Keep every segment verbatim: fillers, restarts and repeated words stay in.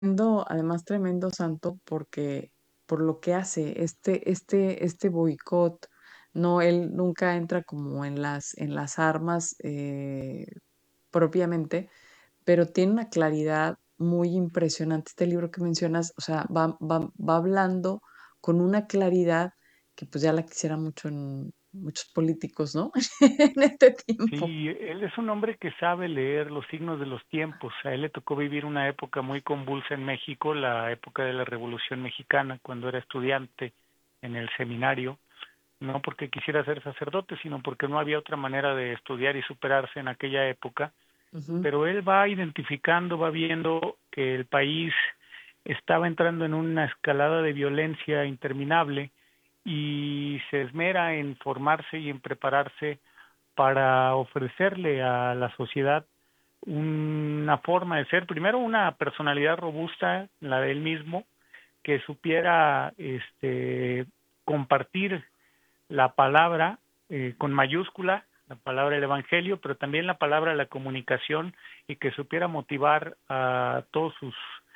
Tremendo, además tremendo santo porque por lo que hace, este este este boicot, no, él nunca entra como en las en las armas, eh, propiamente, pero tiene una claridad muy impresionante. Este libro que mencionas, o sea, va va va hablando con una claridad que, pues, ya la quisiera mucho en muchos políticos, ¿no? En este tiempo. Sí, él es un hombre que sabe leer los signos de los tiempos. A él le tocó vivir una época muy convulsa en México, la época de la Revolución Mexicana, cuando era estudiante en el seminario, no porque quisiera ser sacerdote, sino porque no había otra manera de estudiar y superarse en aquella época. Ujú. Pero él va identificando, va viendo que el país estaba entrando en una escalada de violencia interminable y se esmera en formarse y en prepararse para ofrecerle a la sociedad una forma de ser, primero una personalidad robusta, la de él mismo, que supiera este compartir la palabra eh, con mayúscula, la palabra del evangelio, pero también la palabra de la comunicación y que supiera motivar a todos sus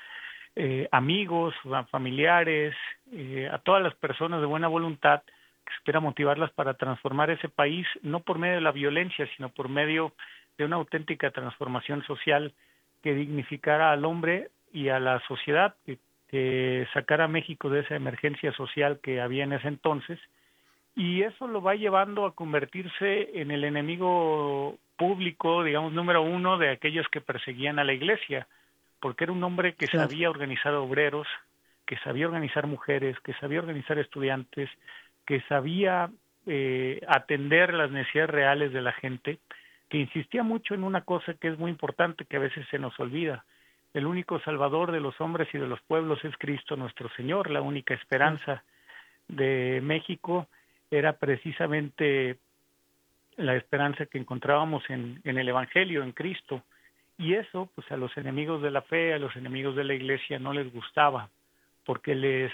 eh, amigos, a familiares, eh, a todas las personas de buena voluntad, que espera motivarlas para transformar ese país, no por medio de la violencia, sino por medio de una auténtica transformación social que dignificara al hombre y a la sociedad, que, que sacara a México de esa emergencia social que había en ese entonces, y eso lo va llevando a convertirse en el enemigo público, digamos, número uno de aquellos que perseguían a la iglesia, porque era un hombre que Claro. sabía organizar obreros, que sabía organizar mujeres, que sabía organizar estudiantes, que sabía eh, atender las necesidades reales de la gente, que insistía mucho en una cosa que es muy importante, que a veces se nos olvida. El único salvador de los hombres y de los pueblos es Cristo nuestro Señor, la única Claro. esperanza de México era precisamente la esperanza que encontrábamos en, en el Evangelio, en Cristo. Y eso, pues a los enemigos de la fe, a los enemigos de la iglesia no les gustaba, porque les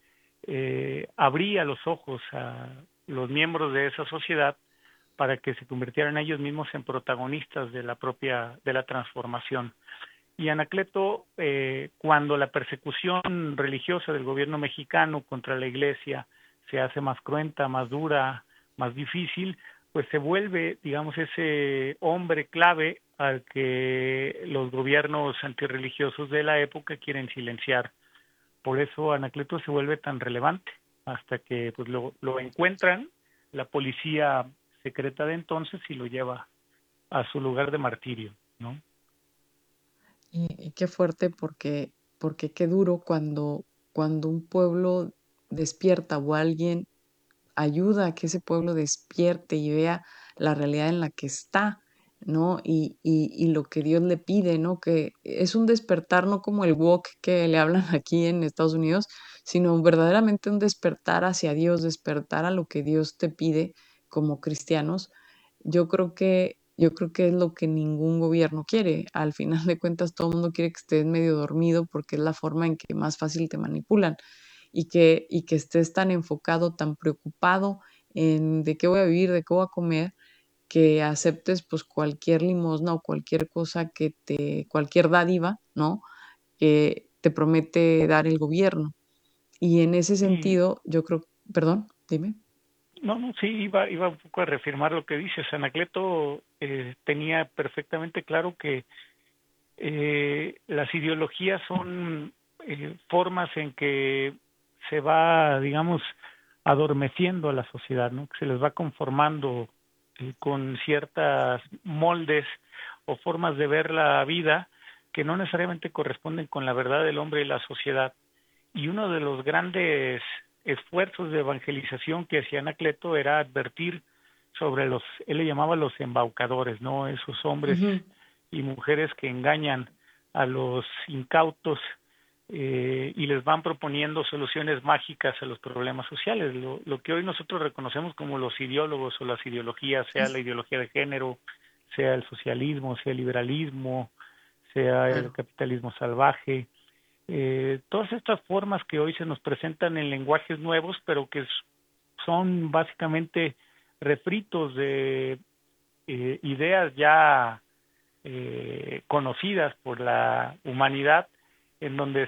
eh, abría los ojos a los miembros de esa sociedad para que se convirtieran ellos mismos en protagonistas de la propia, de la transformación. Y Anacleto, eh, cuando la persecución religiosa del gobierno mexicano contra la iglesia se hace más cruenta, más dura, más difícil, pues se vuelve, digamos, ese hombre clave al que los gobiernos antirreligiosos de la época quieren silenciar. Por eso Anacleto se vuelve tan relevante, hasta que pues lo, lo encuentran la policía secreta de entonces y lo lleva a su lugar de martirio, ¿no? Y y qué fuerte porque porque qué duro cuando cuando un pueblo despierta o alguien ayuda a que ese pueblo despierte y vea la realidad en la que está, ¿no? Y y y lo que Dios le pide, ¿no? Que es un despertar, no como el wok que le hablan aquí en Estados Unidos, sino verdaderamente un despertar hacia Dios, despertar a lo que Dios te pide como cristianos. Yo creo que yo creo que es lo que ningún gobierno quiere. Al final de cuentas, todo el mundo quiere que estés medio dormido porque es la forma en que más fácil te manipulan y que, y que estés tan enfocado, tan preocupado en de qué voy a vivir, de qué voy a comer, que aceptes pues cualquier limosna o cualquier cosa que te, cualquier dádiva, ¿no? Que te promete dar el gobierno. Y en ese Y sentido, yo creo, perdón, dime. no, no, sí, iba, iba un poco a reafirmar lo que dices. Anacleto eh, tenía perfectamente claro que eh, las ideologías son eh, formas en que se va, digamos, adormeciendo a la sociedad, ¿no? Que se les va conformando eh, con ciertas moldes o formas de ver la vida que no necesariamente corresponden con la verdad del hombre y la sociedad. Y uno de los grandes esfuerzos de evangelización que hacía Anacleto era advertir sobre los, él le llamaba los embaucadores, ¿no? Esos hombres Ujú. y mujeres que engañan a los incautos eh, y les van proponiendo soluciones mágicas a los problemas sociales, lo, lo que hoy nosotros reconocemos como los ideólogos o las ideologías, sea la ideología de género, sea el socialismo, sea el liberalismo, sea el Claro. capitalismo salvaje, eh, todas estas formas que hoy se nos presentan en lenguajes nuevos, pero que son básicamente refritos de eh, ideas ya eh, conocidas por la humanidad en donde